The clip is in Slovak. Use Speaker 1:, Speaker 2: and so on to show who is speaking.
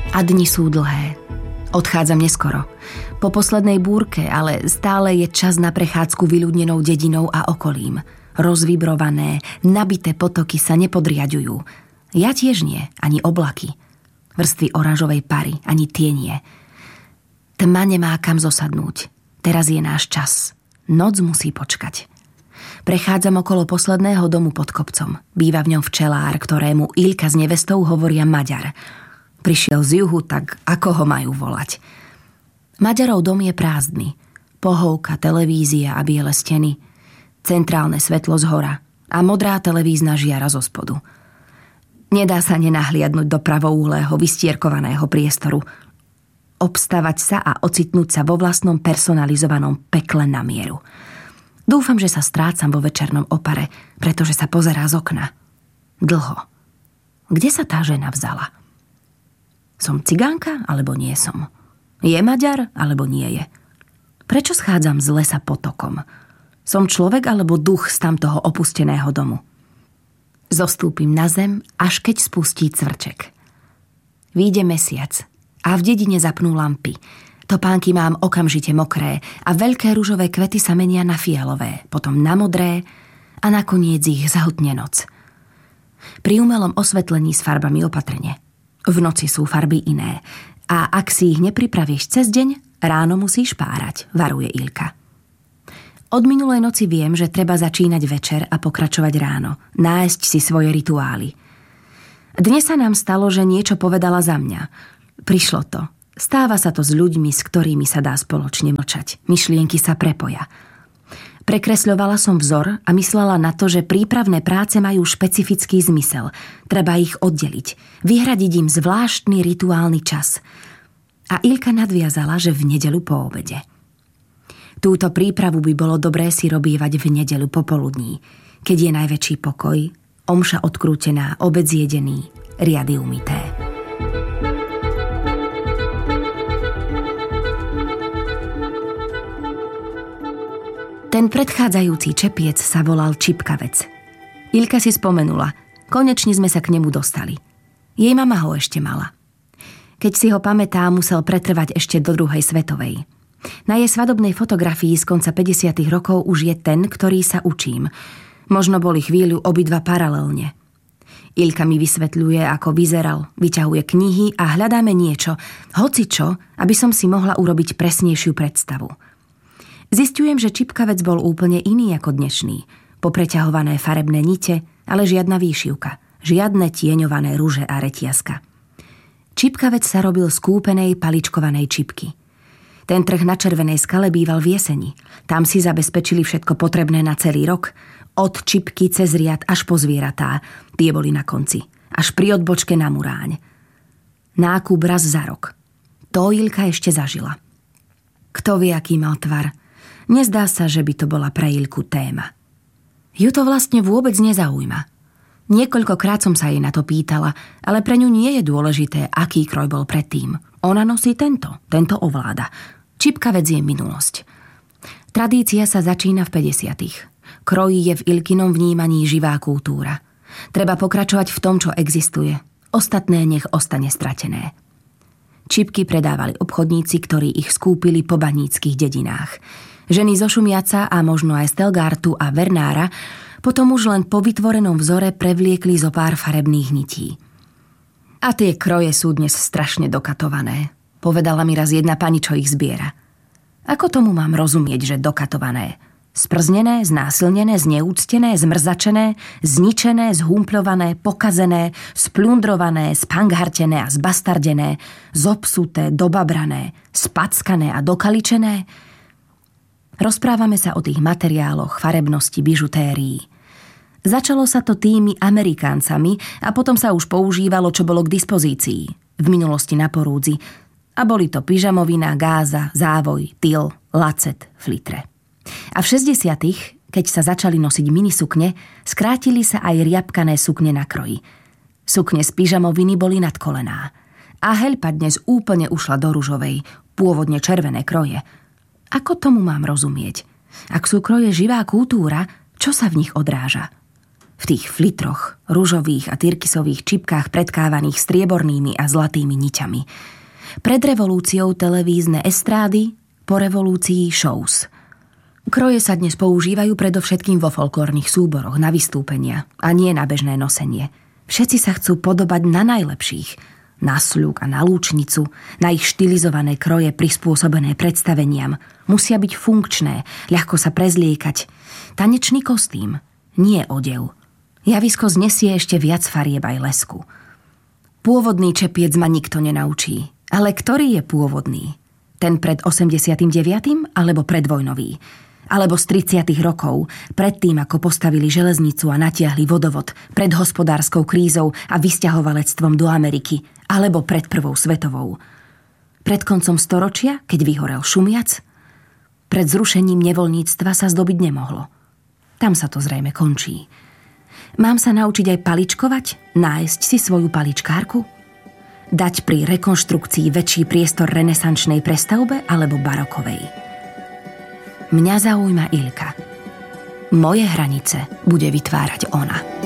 Speaker 1: A dni sú dlhé. Odchádzam neskoro. Po poslednej búrke, ale stále je čas na prechádzku vyľudnenou dedinou a okolím. Rozvibrované, nabité potoky sa nepodriaďujú. Ja tiež nie, ani oblaky. Vrstvy oranžovej pary, ani tie nie. Tma nemá kam zosadnúť. Teraz je náš čas. Noc musí počkať. Prechádzam okolo posledného domu pod kopcom. Býva v ňom včelár, ktorému Ilka s nevestou hovoria Maďar. Prišiel z juhu, tak ako ho majú volať? Maďarov dom je prázdny. Pohovka, televízia a biele steny. Centrálne svetlo zhora a modrá televízna žiara zo spodu. Nedá sa nenahliadnúť do pravoúhlého, vystierkovaného priestoru. Obstavať sa a ocitnúť sa vo vlastnom personalizovanom pekle na mieru. Dúfam, že sa strácam vo večernom opare, pretože sa pozerá z okna. Dlho. Kde sa tá žena vzala? Som cigánka, alebo nie som? Je Maďar, alebo nie je? Prečo schádzam z lesa potokom? Som človek, alebo duch z tamtoho opusteného domu? Zostúpim na zem, až keď spustí cvrček. Vyjde mesiac a v dedine zapnú lampy. Topánky mám okamžite mokré a veľké ružové kvety sa menia na fialové, potom na modré a nakoniec ich zhltne noc. Pri umelom osvetlení s farbami opatrne. V noci sú farby iné a ak si ich nepripravíš cez deň, ráno musíš párať, varuje Ilka. Od minulej noci viem, že treba začínať večer a pokračovať ráno, nájsť si svoje rituály. Dnes sa nám stalo, že niečo povedala za mňa. Prišlo to. Stáva sa to s ľuďmi, s ktorými sa dá spoločne mlčať. Myšlienky sa prepoja. Prekresľovala som vzor a myslela na to, že prípravné práce majú špecifický zmysel. Treba ich oddeliť. Vyhradiť im zvláštny rituálny čas. A Ilka nadviazala, že v nedeľu po obede. Túto prípravu by bolo dobré si robievať v nedeľu popoludní, keď je najväčší pokoj, omša odkrútená, obed zjedený, riady umyté. Ten predchádzajúci čepiec sa volal Čipkavec. Ilka si spomenula. Konečne sme sa k nemu dostali. Jej mama ho ešte mala. Keď si ho pamätá, musel pretrvať ešte do druhej svetovej. Na jej svadobnej fotografii z konca 50. rokov už je ten, ktorý sa učím. Možno boli chvíľu obidva paralelne. Ilka mi vysvetľuje, ako vyzeral, vyťahuje knihy a hľadáme niečo, hocičo, aby som si mohla urobiť presnejšiu predstavu. Zistujem, že Čipkavec bol úplne iný ako dnešný. Popreťahované farebné nite, ale žiadna výšivka, žiadne tieňované ruže a retiaska. Čipkavec sa robil z kúpenej paličkovanej čipky. Ten trh na Červenej skale býval v jeseni. Tam si zabezpečili všetko potrebné na celý rok. Od čipky cez riad až po zvieratá. Tie boli na konci. Až pri odbočke na Muráň. Nákup raz za rok. To Ilka ešte zažila. Kto vie, aký mal tvar. Nezdá sa, že by to bola pre Ilku téma. Ju to vlastne vôbec nezaujíma. Niekoľkokrát som sa jej na to pýtala, ale pre ňu nie je dôležité, aký kroj bol predtým. Ona nosí tento ovláda. Čipkavec je minulosť. Tradícia sa začína v 50. Kroj je v Ilkinom vnímaní živá kultúra. Treba pokračovať v tom, čo existuje. Ostatné nech ostane stratené. Čipky predávali obchodníci, ktorí ich skúpili po baníckych dedinách. Ženy zo Šumiaca a možno aj Stelgartu a Vernára potom už len po vytvorenom vzore prevliekli zo pár farebných nití. A tie kroje sú dnes strašne dokatované, povedala mi raz jedna pani, čo ich zbiera. Ako tomu mám rozumieť, že dokatované? Sprznené, znásilnené, zneúctené, zmrzačené, zničené, zhumpľované, pokazené, splundrované, spanghartené a zbastardené, zopsuté, dobabrané, spackané a dokaličené? Rozprávame sa o tých materiáloch, farebnosti, bižutérií. Začalo sa to tými Amerikáncami a potom sa už používalo, čo bolo k dispozícii. V minulosti na porúdzi. A boli to pyžamovina, gáza, závoj, tyl, lacet, flitre. A v 60-tych, keď sa začali nosiť minisukne, skrátili sa aj riabkané sukne na kroji. Sukne z pyžamoviny boli nad kolená. A heľpa dnes úplne ušla do ružovej, pôvodne červené kroje. Ako tomu mám rozumieť? Ak sú kroje živá kultúra, čo sa v nich odráža? v tých flitroch, ružových a tyrkysových čipkách predkávaných striebornými a zlatými niťami. Pred revolúciou televízne estrády, po revolúcii shows. Kroje sa dnes používajú predovšetkým vo folklórnych súboroch na vystúpenia a nie na bežné nosenie. Všetci sa chcú podobať na najlepších, na sľuk a na lúčnicu, na ich štilizované kroje prispôsobené predstaveniam. Musia byť funkčné, ľahko sa prezliekať. Tanečný kostým, nie odev. Javisko znesie ešte viac farieb aj lesku. Pôvodný čepiec ma nikto nenaučí. Ale ktorý je pôvodný? Ten pred 89. alebo predvojnový? Alebo z 30. rokov, predtým ako postavili železnicu a natiahli vodovod, pred hospodárskou krízou a vysťahovalectvom do Ameriky, alebo pred prvou svetovou? Pred koncom storočia, keď vyhorel Šumiac? Pred zrušením nevoľníctva sa zdobiť nemohlo. Tam sa to zrejme končí. Mám sa naučiť aj paličkovať? Nájsť si svoju paličkárku? Dať pri rekonštrukcii väčší priestor renesančnej prestavbe alebo barokovej? Mňa zaujíma Ilka. Moje hranice bude vytvárať ona.